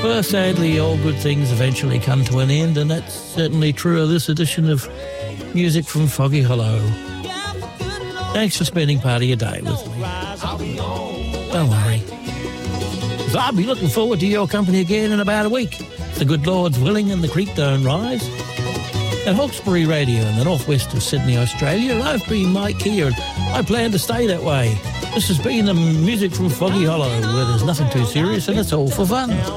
Well, sadly, all good things eventually come to an end, and that's certainly true of this edition of Music from Foggy Hollow. Thanks for spending part of your day with me. Don't worry. So I'll be looking forward to your company again in about a week. If the good Lord's willing and the creek don't rise. At Hawkesbury Radio in the northwest of Sydney, Australia, I've been Mike here, and I plan to stay that way. This has been the Music from Foggy Hollow, where there's nothing too serious and it's all for fun.